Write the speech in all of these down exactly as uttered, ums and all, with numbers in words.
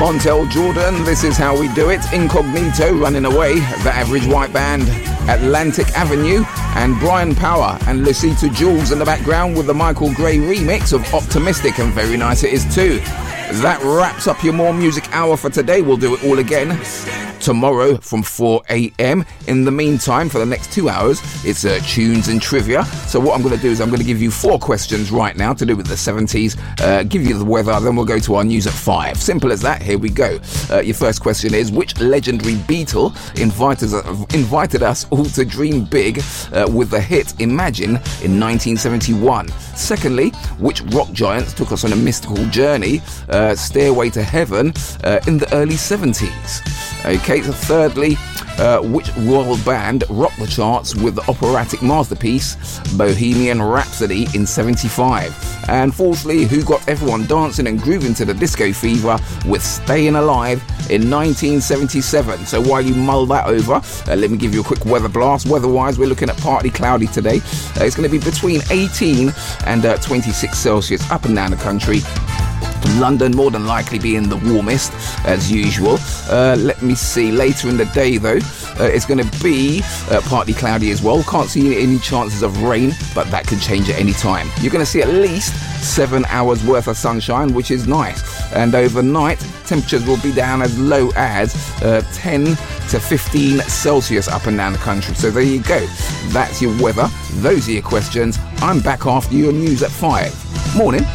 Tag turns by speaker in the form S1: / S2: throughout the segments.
S1: Montel Jordan, This Is How We Do It, Incognito, Running Away, The Average White Band, Atlantic Avenue, and Brian Power and Lucita Jules in the background with the Michael Gray remix of Optimistic, and very nice it is too. That wraps up your More Music Hour for today. We'll do it all again tomorrow from four a.m. In the meantime, for the next two hours, it's uh, tunes and trivia. So what I'm going to do is I'm going to give you four questions right now to do with the seventies, uh, give you the weather, then we'll go to our news at five. Simple as that. Here we go. Uh, your first question is, which legendary Beatle invited, uh, invited us all to dream big uh, with the hit Imagine in nineteen seventy-one? Secondly, which rock giants took us on a mystical journey, uh, Stairway to Heaven, uh, in the early seventies? Okay, so thirdly, uh, which royal band rocked the charts with the operatic masterpiece Bohemian Rhapsody in seventy-five? And fourthly, who got everyone dancing and grooving to the disco fever with Stayin' Alive in nineteen seventy-seven? So while you mull that over, uh, let me give you a quick weather blast. Weather-wise, we're looking at partly cloudy today. Uh, it's going to be between eighteen and uh, twenty-six Celsius up and down the country. London more than likely being the warmest as usual. Uh, let me see, later in the day though, uh, it's going to be uh, partly cloudy as well. Can't see any chances of rain, but that could change at any time. You're going to see at least seven hours worth of sunshine, which is nice. And overnight, temperatures will be down as low as uh, ten to fifteen Celsius up and down the country. So there you go. That's your weather. Those are your questions. I'm back after your news at five. Morning.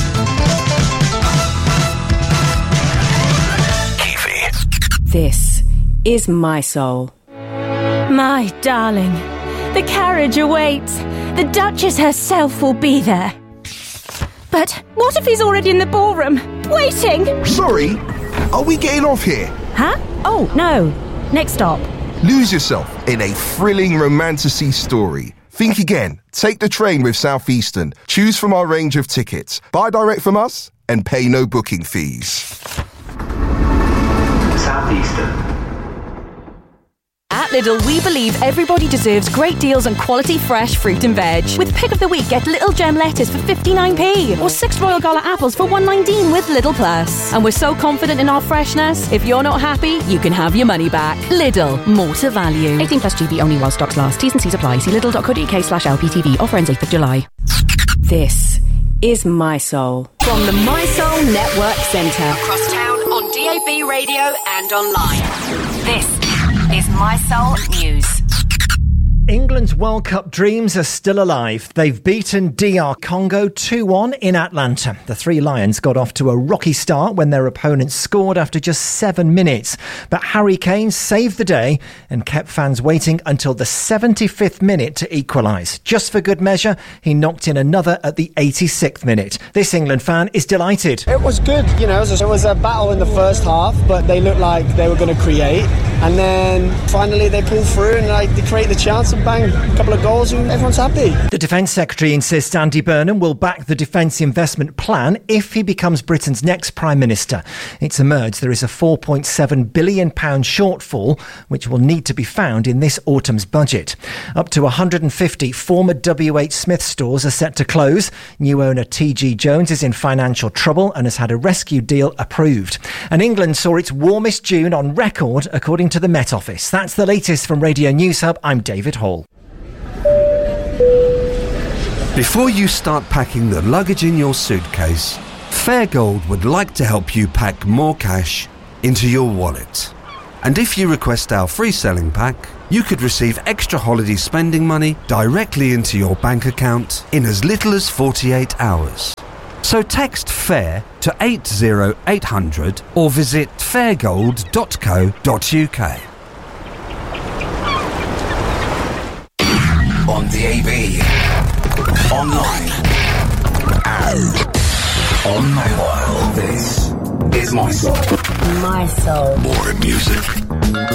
S2: This is My Soul.
S3: My darling, the carriage awaits. The Duchess herself will be there. But what if he's already in the ballroom, waiting?
S4: Sorry, are we getting off here?
S3: Huh? Oh, no. Next stop.
S4: Lose yourself in a thrilling romantasy story. Think again. Take the train with Southeastern. Choose from our range of tickets. Buy direct from us and pay no booking fees.
S5: Southeastern.
S6: At Lidl, we believe everybody deserves great deals on quality fresh fruit and veg. With Pick of the Week, get Little Gem lettuce for fifty-nine p or six Royal Gala apples for one nineteen with Lidl Plus. And we're so confident in our freshness, if you're not happy, you can have your money back. Lidl, more to value. eighteen plus G B only while stocks last. T's and C's apply. See lidl.co.uk slash LPTV. Offer ends eighth of July.
S2: This is My Soul.
S6: From the My Soul Network Centre. Across town on D A B radio and online. This is My Soul News.
S7: England's World Cup dreams are still alive. They've beaten D R Congo two one in Atlanta. The Three Lions got off to a rocky start when their opponents scored after just seven minutes. But Harry Kane saved the day and kept fans waiting until the seventy-fifth minute to equalise. Just for good measure, he knocked in another at the eighty-sixth minute. This England fan is delighted.
S8: It was good, you know, it was a battle in the first half, but they looked like they were going to create. And then finally they pulled through and like, they create the chance and bang, a couple of goals and everyone's happy.
S7: The Defence Secretary insists Andy Burnham will back the Defence Investment Plan if he becomes Britain's next Prime Minister. It's emerged there is a four point seven billion pounds shortfall which will need to be found in this autumn's budget. Up to one hundred fifty former W H Smith stores are set to close. New owner T G Jones is in financial trouble and has had a rescue deal approved. And England saw its warmest June on record according to the Met Office. That's the latest from Radio News Hub. I'm David Hall.
S9: Before you start packing the luggage in your suitcase, Fairgold would like to help you pack more cash into your wallet. And if you request our free selling pack, you could receive extra holiday spending money directly into your bank account in as little as forty-eight hours. So text FAIR to eight zero eight hundred or visit fairgold dot co dot uk.
S1: On D A B, online, and on mobile. This is My Soul.
S2: My Soul.
S1: More music.